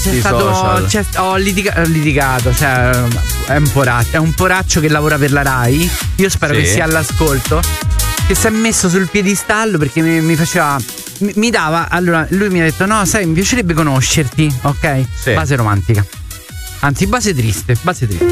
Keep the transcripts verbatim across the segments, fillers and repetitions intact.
c'è stato, c'è, ho, litiga, ho litigato, cioè è un poraccio, è un poraccio che lavora per la Rai. Io spero sì. che sia all'ascolto. Che si è messo sul piedistallo perché mi, mi faceva. Mi, mi dava. Allora, lui mi ha detto: no, sai, mi piacerebbe conoscerti, ok? Sì. Base romantica. Anzi, base triste, base triste.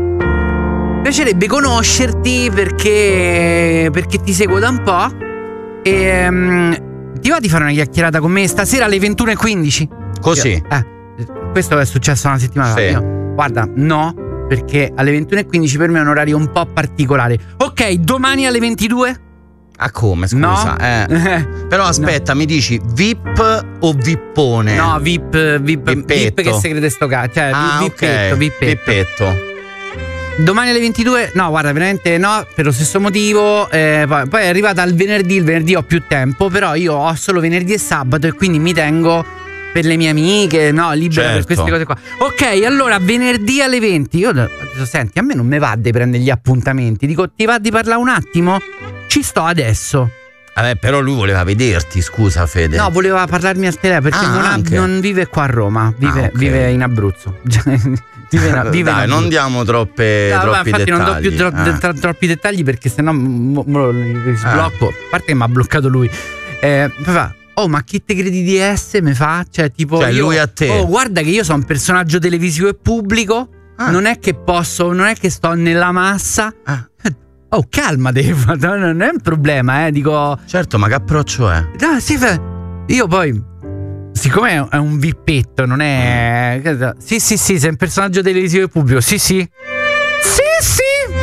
Mi piacerebbe conoscerti perché. Perché ti seguo da un po'. E. Um, ti va di fare una chiacchierata con me stasera alle ventuno e quindici? Così. Io, eh, questo è successo una settimana fa. Sì. Io, guarda, no, perché alle ventuno e quindici per me è un orario un po' particolare. Ok, domani alle ventidue? Ah, come? Scusa. No. Eh. Però aspetta, no. Mi dici V I P o vippone? No, V I P, V I P, V I P che segrete sto cazzo. Cioè, ah, vippetto, ok. vippetto. Vippetto. Domani alle ventidue? No, guarda, veramente no, per lo stesso motivo. eh, poi, poi è arrivata il venerdì, il venerdì ho più tempo, però io ho solo venerdì e sabato e quindi mi tengo per le mie amiche, no, libera certo. per queste cose qua. Ok, allora venerdì alle venti. Io ho detto, senti, a me non mi va di prendere gli appuntamenti. Dico, ti va di parlare un attimo? Ci sto adesso. Vabbè, però lui voleva vederti, scusa Fede. No, voleva parlarmi al telefono perché ah, non, ha, non vive qua a Roma, vive, ah, okay. vive in Abruzzo. Vive in, vive Dai, in non diamo troppe, no, troppi infatti dettagli. non do più tro- eh. tra- troppi dettagli perché sennò mo, mo li sblocco. A parte che mi ha bloccato lui. Eh, fa, oh, ma chi te credi di essere? Mi fa? Cioè, tipo. Cioè, io, lui a te. Oh, guarda che io sono un personaggio televisivo e pubblico. Ah. Non è che posso, non è che sto nella massa. Ah. Oh, calma, Dave. Non è un problema, eh. Dico. Certo, ma che approccio è? No, sì, io poi. Siccome è un vippetto, non è. Sì, sì, sì, sei un personaggio televisivo e pubblico. Sì, sì. Sì, sì.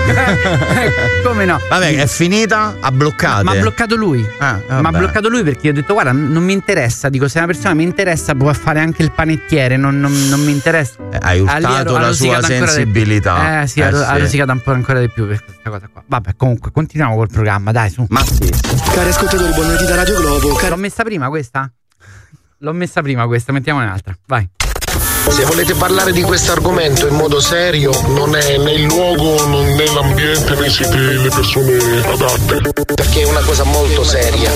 Come no? Vabbè, è finita, ha bloccato. Ma ha bloccato lui. Ah, ma ha bloccato lui perché io ho detto: guarda, non mi interessa. Dico, se una persona mi interessa, può fare anche il panettiere. Non, non, non mi interessa. Eh, hai urtato la sua sensibilità. Eh sì, eh, ha rosicato un po' ancora di più per questa cosa qua. Vabbè, comunque, continuiamo col programma, dai, su. Ma sì. Cari ascoltatori, buon lunedì da Radio Globo. Car- L'ho messa prima questa? L'ho messa prima questa, mettiamo un'altra. Vai. Se volete parlare di questo argomento in modo serio, non è né il luogo, né l'ambiente, né siete le persone adatte. Perché è una cosa molto seria.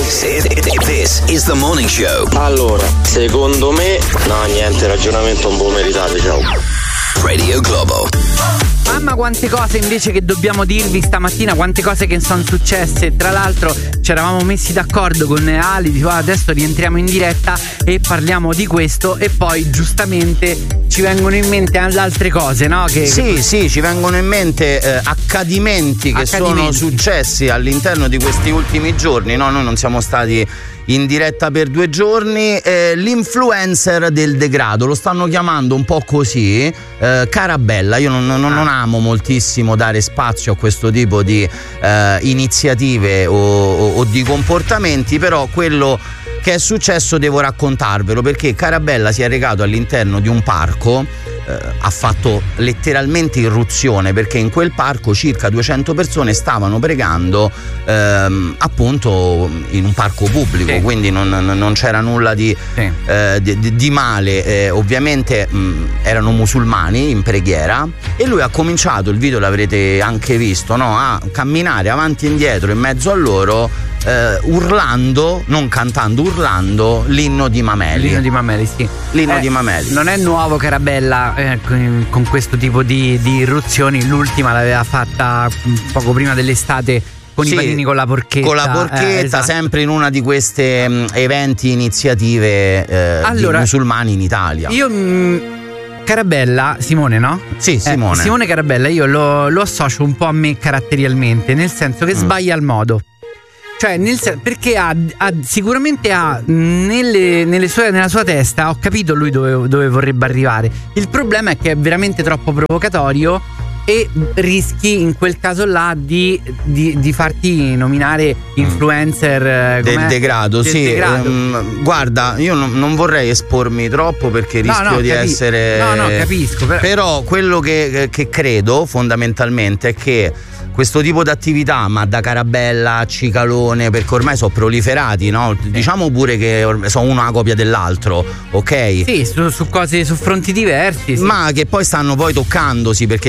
This is the morning show. Allora, secondo me, no, niente, ragionamento un po' meritato, ciao. Radio Globo. Mamma quante cose invece che dobbiamo dirvi stamattina, quante cose che sono successe. Tra l'altro ci eravamo messi d'accordo con Ali, dico, adesso rientriamo in diretta e parliamo di questo e poi giustamente ci vengono in mente altre cose, no? Che, sì, che... sì, ci vengono in mente eh, accadimenti che accadimenti. sono successi all'interno di questi ultimi giorni, no? Noi non siamo stati in diretta per due giorni. eh, l'influencer del degrado, lo stanno chiamando un po' così, eh, Carabella. Io non, non, non amo moltissimo dare spazio a questo tipo di eh, iniziative o, o, o di comportamenti, però quello che è successo devo raccontarvelo, perché Carabella si è recato all'interno di un parco, eh, ha fatto letteralmente irruzione, perché in quel parco circa duecento persone stavano pregando ehm, appunto in un parco pubblico, sì. Quindi non, non c'era nulla di, sì. eh, di, di male, eh, ovviamente mh, erano musulmani in preghiera e lui ha cominciato, il video l'avrete anche visto, no? A camminare avanti e indietro in mezzo a loro, Uh, urlando, non cantando, urlando l'inno di Mameli. L'inno di Mameli, sì. L'inno eh, di Mameli. Non è nuovo Carabella eh, con, con questo tipo di, di irruzioni. L'ultima l'aveva fatta poco prima dell'estate con sì, i panini con la porchetta. Con la porchetta, eh, esatto. Sempre in una di queste um, eventi, iniziative eh, allora, di musulmani in Italia. Io mh, Carabella, Simone, no? Sì, Simone. Eh, Simone Carabella, io lo, lo associo un po' a me caratterialmente, nel senso che mm. sbaglia il modo. Cioè, nel sen- perché ha, ha sicuramente ha nelle, nelle sue, nella sua testa, ho capito lui dove, dove vorrebbe arrivare. Il problema è che è veramente troppo provocatorio e rischi in quel caso là di, di, di farti nominare influencer del degrado. Del sì, degrado. Um, guarda, io non, non vorrei espormi troppo perché rischio no, no, di capi- essere. No, no, capisco. Però, però quello che, che credo fondamentalmente è che questo tipo di attività, ma da Carabella a Cicalone, perché ormai sono proliferati, no? Diciamo pure che sono una copia dell'altro, ok? Sì, su, su cose, su fronti diversi. Sì. Ma che poi stanno poi toccandosi perché diventano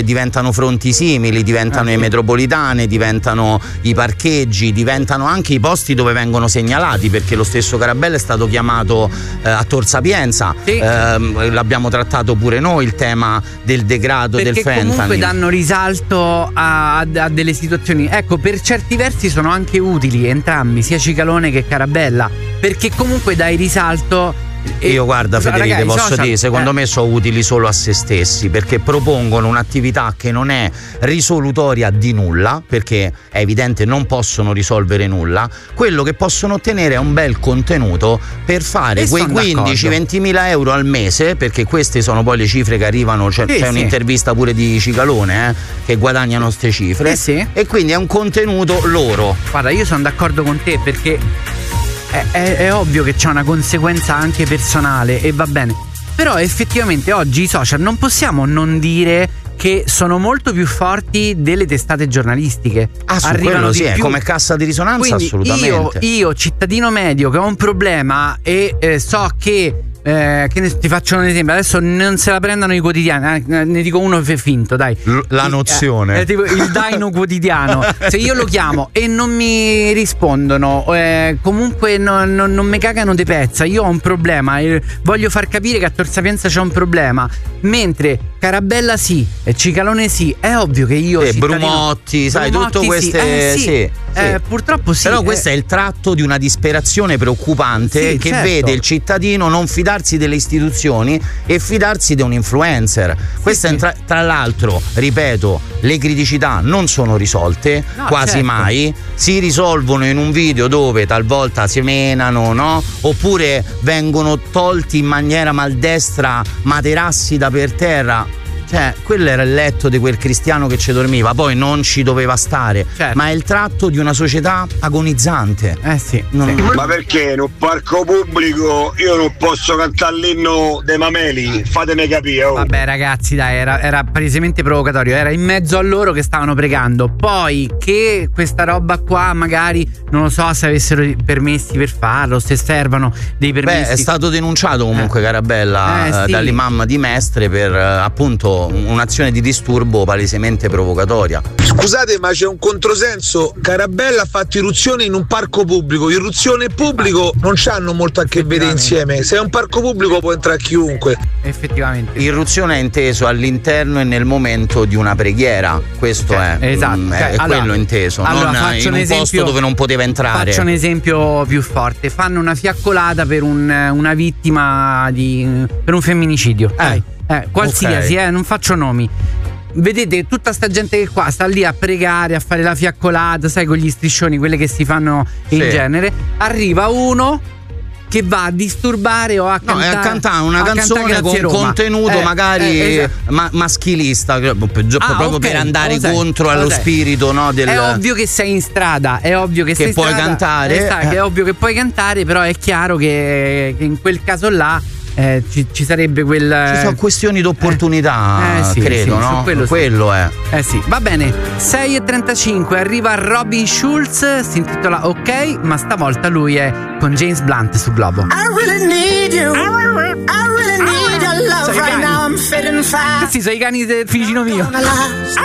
diventano fronti simili, diventano ah, i sì. metropolitane, diventano i parcheggi, diventano anche i posti dove vengono segnalati, perché lo stesso Carabella è stato chiamato eh, a Tor Sapienza, sì. eh, l'abbiamo trattato pure noi il tema del degrado, perché del fentanyl. Comunque danno risalto a, a delle situazioni, ecco, per certi versi sono anche utili entrambi, sia Cicalone che Carabella, perché comunque dai risalto. Io guarda Federico, ragazzi, posso social, dire, secondo eh. me sono utili solo a se stessi, perché propongono un'attività che non è risolutoria di nulla, perché è evidente non possono risolvere nulla. Quello che possono ottenere è un bel contenuto per fare e quei quindici ventimila euro al mese, perché queste sono poi le cifre che arrivano, c'è, sì, c'è sì. un'intervista pure di Cicalone eh, che guadagnano queste cifre, eh sì. e quindi è un contenuto loro. Guarda, io sono d'accordo con te, perché È, è, è ovvio che c'è una conseguenza anche personale e va bene, però effettivamente oggi i social non possiamo non dire che sono molto più forti delle testate giornalistiche. Ah, su Arrivano quello di sì, è più. come cassa di risonanza. Quindi assolutamente. Io, io, cittadino medio che ho un problema e eh, so che Eh, che ne, ti faccio un esempio, adesso non se la prendano i quotidiani, eh, ne dico uno finto, dai. La nozione. Eh, eh, tipo il Daino quotidiano. Se io lo chiamo e non mi rispondono, eh, comunque no, no, non mi cagano di pezza, io ho un problema, eh, voglio far capire che a Tor Sapienza c'è un problema, mentre Carabella sì, e Cicalone sì, è ovvio che io e cittadino, Brumotti, sai, Brumotti tutte queste sì, eh, sì. sì, Eh, sì. purtroppo sì. Però questo eh. è il tratto di una disperazione preoccupante, Sì, che certo. vede il cittadino non fidarsi delle istituzioni e fidarsi di un influencer. Questo sì. è tra, tra l'altro, ripeto, le criticità non sono risolte, No, quasi certo. mai. Si risolvono in un video dove talvolta si menano, no? Oppure vengono tolti in maniera maldestra materassi da per terra. Cioè, quello era il letto di quel cristiano che ci dormiva, poi non ci doveva stare, certo. ma è il tratto di una società agonizzante. Eh sì, non... sì. Ma perché in un parco pubblico io non posso cantare l'inno dei Mameli? Fatemi capire. Oh. Vabbè ragazzi, dai, era, era palesemente provocatorio, era in mezzo a loro che stavano pregando. Poi che questa roba qua magari, non lo so se avessero i permessi per farlo, se servano dei permessi. Beh, è stato denunciato comunque eh. Carabella eh, sì. dall'imam di Mestre per appunto un'azione di disturbo palesemente provocatoria. Scusate, ma c'è un controsenso. Carabella ha fatto irruzione in un parco pubblico. Irruzione e pubblico non c'hanno molto a che vedere insieme. Se è un parco pubblico può entrare chiunque. Effettivamente. Irruzione è inteso all'interno e nel momento di una preghiera. Questo Cioè, è, esatto. mm, è, Cioè, è allora, quello inteso, allora, non faccio in un un esempio, posto dove non poteva entrare. Faccio un esempio più forte. Fanno una fiaccolata per un, una vittima di per un femminicidio. Eh. Dai. Eh, qualsiasi, Okay. eh, non faccio nomi. Vedete tutta sta gente che qua sta lì a pregare, a fare la fiaccolata, sai, con gli striscioni, quelle che si fanno in Sì. genere. Arriva uno che va a disturbare o a No, cantare, è a cantare una a canzone cantare con Grazie Roma. contenuto Eh, magari eh, esatto. ma- maschilista, proprio Ah, proprio ok, per andare lo sai, contro lo allo sai. spirito, no, del... È ovvio che sei in strada, è ovvio che, Che sei in puoi strada, cantare. eh, sai, che è ovvio che puoi cantare, però è chiaro che, che in quel caso là eh, ci, ci sarebbe quel. Ci sono questioni di opportunità, eh, eh, sì, credo, sì, no? su quello, sì. quello è. Eh sì, va bene. sei e trentacinque arriva Robin Schulz, si intitola Ok, ma stavolta lui è con James Blunt su Globo. I really need you. I really need your love Sono i right cani. now. I'm fitting fine. Questi sono i cani del vicino mio.